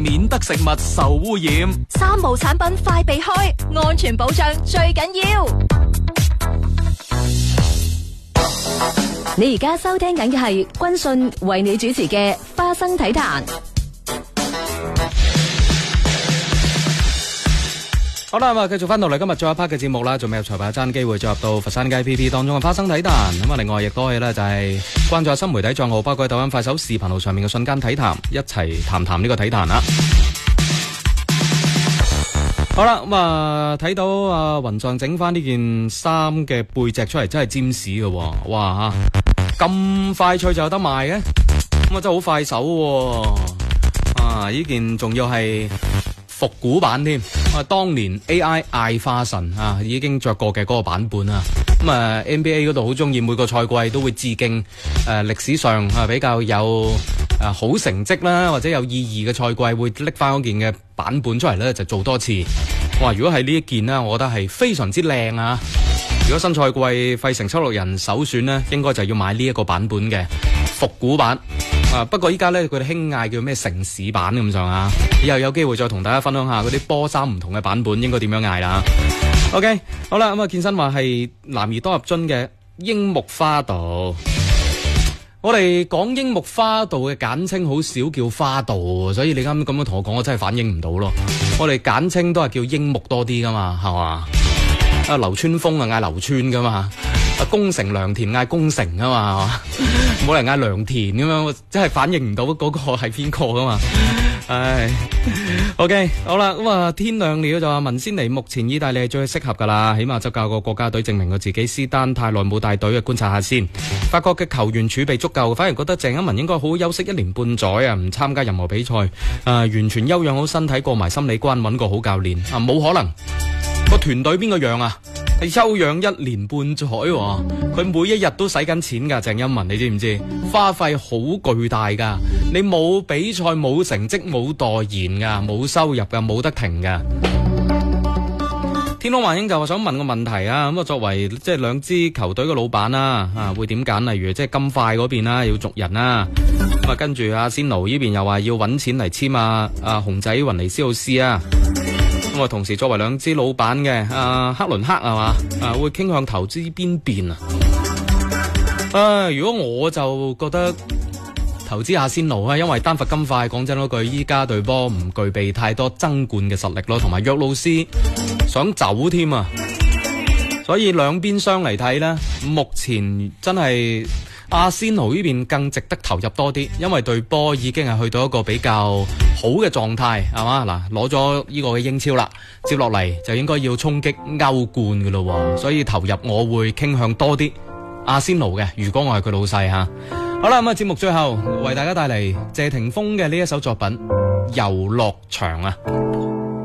免得食物受污染。 三無產品快避開，安全保障最緊要。你而家收聽緊嘅係軍訊為你主持嘅花生體壇。 好啦，咁啊，繼續翻到嚟今日最後一 part 嘅節目啦，仲未有財牌爭機會進入到佛山街 PP 當中嘅花生體壇。咁啊，另外亦都可以咧就係關注下新媒體賬號，包括抖音、快手、視頻號上面嘅瞬間體壇，一齊談談呢個體壇啦。好啦，咁啊睇到啊雲藏整翻呢件衫嘅背脊出嚟，真係尖屎嘅，哇吓咁快脆就有得賣嘅，咁啊真係好快手喎。啊呢件仲要係復古版添，當年 AI 艾花神啊已經着過嘅嗰個版本啊，咁啊 NBA 嗰度好中意每個賽季都會致敬歷史上比較有好成績啦或者有意義嘅賽季，會拎翻嗰件嘅版本出嚟咧就做多次。哇！如果係呢一件呢，我覺得係非常之靚啊！如果新賽季費城76人首選呢，應該就要買呢一個版本嘅復古版。不過依家咧佢哋興嗌叫咩城市版咁上下，以後有機會再同大家分享下嗰啲波衫唔同嘅版本應該點樣嗌啦。OK， 好啦，咁啊健身話係男兒多入樽嘅櫻木花道。我哋講櫻木花道嘅簡稱好少叫花道，所以你啱咁樣同我講，我真係反應唔到咯。我哋簡稱都係叫櫻木多啲噶嘛，係嘛？啊流川楓啊嗌流川噶嘛，宮城良田嗌宮城啊嘛，冇人嗌良田咁樣，真係反應唔到嗰個係邊個噶嘛。唉，OK， 好啦，咁啊天亮了就話文仙尼目前意大利係最適合噶啦，起碼執教個國家隊證明佢自己。斯丹太耐冇帶隊嘅，觀察下先。法國嘅球員儲備足夠，反而覺得鄭一文應該好好休息1年半載啊，唔參加任何比賽，完全休養好身體，過埋心理關，揾個好教練啊，冇可能。個團隊邊個養啊？係休養1年半載，佢每一日都使緊錢噶，鄭欽文你知唔知？花費好巨大噶，你冇比賽冇成績冇代言噶，冇收入噶，冇得停噶。天空幻影就話想問個問題啊，咁啊作為即係兩支球隊嘅老闆啦，會點揀？例如即係金塊嗰邊啦，要續人啦，咁啊跟住阿仙奴呢邊又話要搵錢嚟簽阿熊仔雲尼斯奧斯啊。咁啊，同時作為兩支老闆嘅克倫克係嘛，會傾向投資邊啊？如果我就覺得投資阿仙奴啊，因為丹佛金塊講真嗰句，依家隊波唔具備太多爭冠嘅實力咯，同埋約路斯想走添啊，所以兩邊廂嚟睇呢，目前真係阿仙奴呢邊更值得投入多啲，因為隊波已經係去到一個比較好嘅狀態，係嘛？嗱，攞咗呢個嘅英超啦，接落嚟就應該要衝擊歐冠嘅咯，所以投入我會傾向多啲阿仙奴嘅。如果我係佢老細吓，好啦，咁啊節目最後為大家帶嚟謝霆鋒嘅呢一首作品《遊樂場》啊。